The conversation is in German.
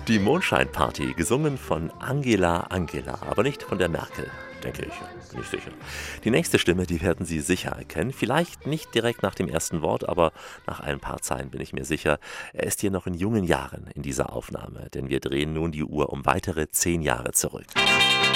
Die Mondscheinparty, gesungen von Angela Angela, aber nicht von der Merkel, denke ich, bin ich sicher. Die nächste Stimme, die werden Sie sicher erkennen. Vielleicht nicht direkt nach dem ersten Wort, aber nach ein paar Zeilen bin ich mir sicher. Er ist hier noch in jungen Jahren in dieser Aufnahme, denn wir drehen nun die Uhr um weitere 10 Jahre zurück.